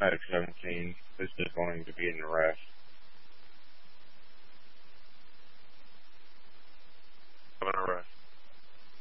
Medic 17. This is going to be in the rest.